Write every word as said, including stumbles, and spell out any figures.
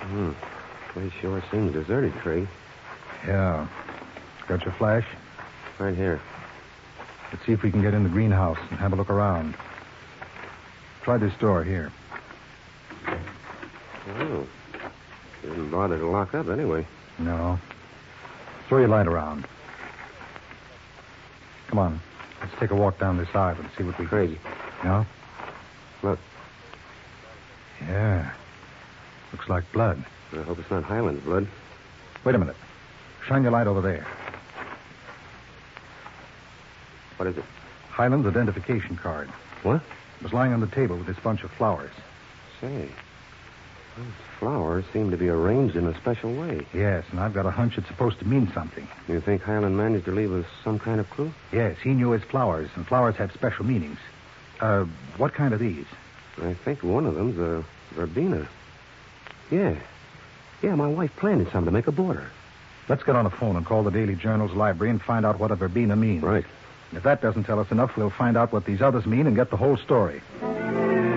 Hmm. Place sure seems deserted, Craig. Yeah. Got your flash? Right here. Let's see if we can get in the greenhouse and have a look around. Try this door here. Oh. Didn't bother to lock up anyway. No. Throw your light around. Come on. Let's take a walk down this aisle and see what we... Craig. No? Look. Yeah. Looks like blood. I hope it's not Highland's blood. Wait a minute. Shine your light over there. What is it? Highland's identification card. What? It was lying on the table with this bunch of flowers. Say, those flowers seem to be arranged in a special way. Yes, and I've got a hunch it's supposed to mean something. You think Highland managed to leave us some kind of clue? Yes, he knew his flowers, and flowers have special meanings. Uh, what kind are these? I think one of them's a verbena. Yeah. Yeah, my wife planted some to make a border. Let's get on the phone and call the Daily Journal's library and find out what a verbena means. Right. And if that doesn't tell us enough, we'll find out what these others mean and get the whole story.